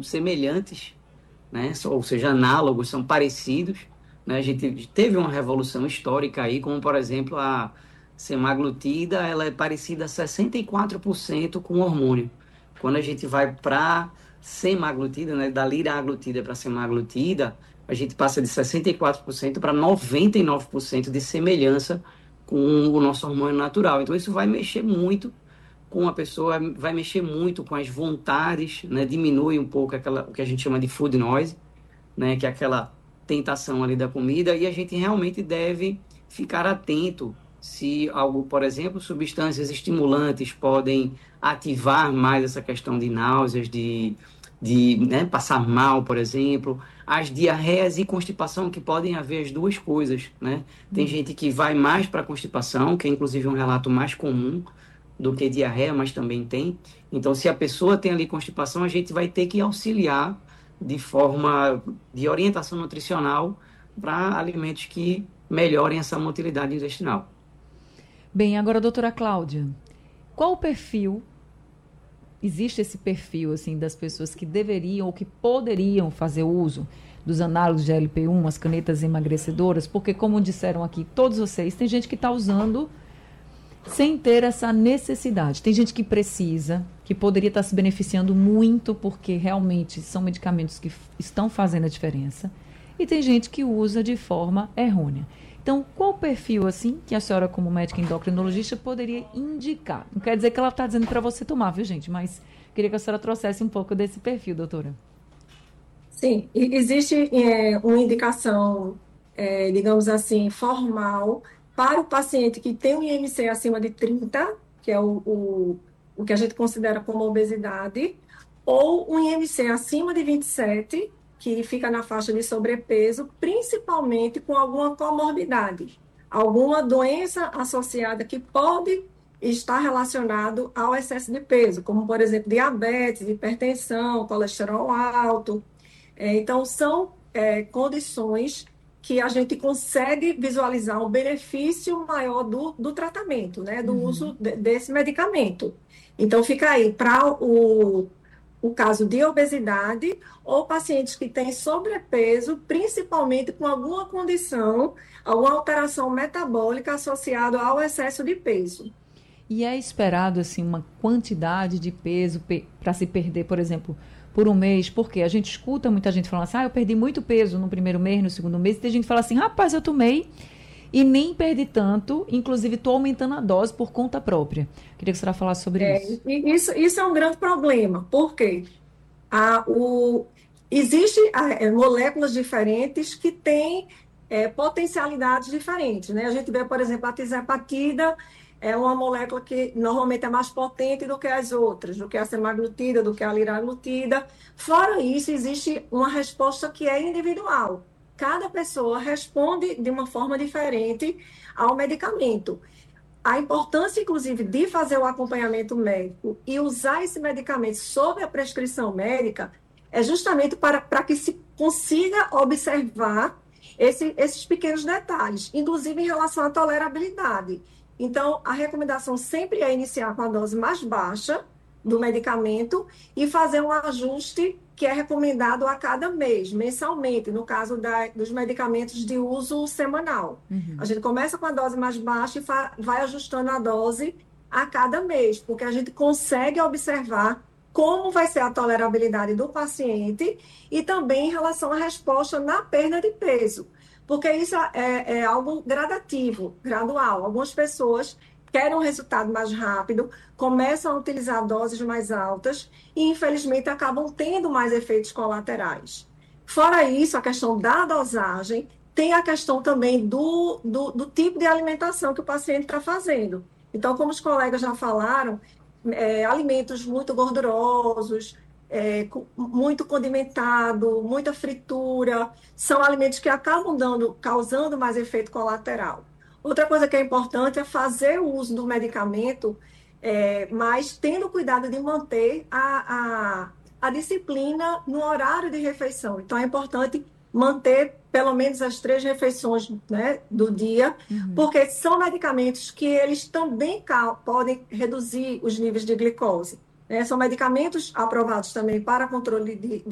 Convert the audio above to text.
são semelhantes, né? Ou seja, análogos, são parecidos, né? A gente teve uma revolução histórica aí, como por exemplo a semaglutida, ela é parecida a 64% com hormônio. Quando a gente vai para semaglutida, né, da liraglutida para semaglutida, a gente passa de 64% para 99% de semelhança com o nosso hormônio natural. Então isso vai mexer muito com a pessoa, vai mexer muito com as vontades, né? Diminui um pouco aquela, o que a gente chama de food noise, né? Que é aquela tentação ali da comida, e a gente realmente deve ficar atento se algo, por exemplo, substâncias estimulantes podem ativar mais essa questão de náuseas, né, passar mal, por exemplo, as diarreias e constipação, que podem haver as duas coisas, né? Tem gente que vai mais para constipação, que é inclusive um relato mais comum do que diarreia, mas também tem. Então, se a pessoa tem ali constipação, a gente vai ter que auxiliar de forma de orientação nutricional para alimentos que melhorem essa motilidade intestinal. Bem, agora, doutora Cláudia, qual o perfil, existe esse perfil, assim, das pessoas que deveriam ou que poderiam fazer uso dos análogos de GLP-1, as canetas emagrecedoras? Porque, como disseram aqui todos vocês, tem gente que está usando sem ter essa necessidade. Tem gente que precisa, que poderia estar se beneficiando muito, porque realmente são medicamentos que estão fazendo a diferença. E tem gente que usa de forma errônea. Então, qual o perfil, assim, que a senhora, como médica endocrinologista, poderia indicar? Não quer dizer que ela está dizendo para você tomar, viu, gente? Mas queria que a senhora trouxesse um pouco desse perfil, doutora. Sim, existe uma indicação, digamos assim, formal para o paciente que tem um IMC acima de 30, que é o que a gente considera como obesidade, ou um IMC acima de 27, que fica na faixa de sobrepeso, principalmente com alguma comorbidade, alguma doença associada que pode estar relacionado ao excesso de peso, como, por exemplo, diabetes, hipertensão, colesterol alto. Então, são condições que a gente consegue visualizar um benefício maior do tratamento, né, do uso desse medicamento. Então, fica aí para o caso de obesidade ou pacientes que têm sobrepeso, principalmente com alguma condição, alguma alteração metabólica associada ao excesso de peso. E é esperado, assim, uma quantidade de peso para se perder, por exemplo, por um mês? Porque a gente escuta muita gente falando assim, eu perdi muito peso no primeiro mês, no segundo mês. E tem gente que fala assim, rapaz, eu tomei e nem perdi tanto, inclusive estou aumentando a dose por conta própria. Queria que a senhora falasse sobre isso. Isso é um grande problema, porque a, o, existem moléculas diferentes que têm potencialidades diferentes, né? A gente vê, por exemplo, a tirzepatida é uma molécula que normalmente é mais potente do que as outras, do que a semaglutida, do que a liraglutida. Fora isso, existe uma resposta que é individual. Cada pessoa responde de uma forma diferente ao medicamento. A importância, inclusive, de fazer o acompanhamento médico e usar esse medicamento sob a prescrição médica é justamente para que se consiga observar esses pequenos detalhes, inclusive em relação à tolerabilidade. Então, a recomendação sempre é iniciar com a dose mais baixa do medicamento e fazer um ajuste que é recomendado a cada mês, mensalmente, no caso dos medicamentos de uso semanal. A gente começa com a dose mais baixa e vai ajustando a dose a cada mês, porque a gente consegue observar como vai ser a tolerabilidade do paciente e também em relação à resposta na perda de peso, porque isso é algo gradativo, gradual. Algumas pessoas querem um resultado mais rápido, começam a utilizar doses mais altas e, infelizmente, acabam tendo mais efeitos colaterais. Fora isso, a questão da dosagem, tem a questão também do tipo de alimentação que o paciente está fazendo. Então, como os colegas já falaram, alimentos muito gordurosos, muito condimentado, muita fritura, são alimentos que acabam causando mais efeito colateral. Outra coisa que é importante é fazer o uso do medicamento, mas tendo cuidado de manter a disciplina no horário de refeição. Então, é importante manter pelo menos as 3 refeições, né, do dia, porque são medicamentos que eles também podem reduzir os níveis de glicose. Né? São medicamentos aprovados também para controle de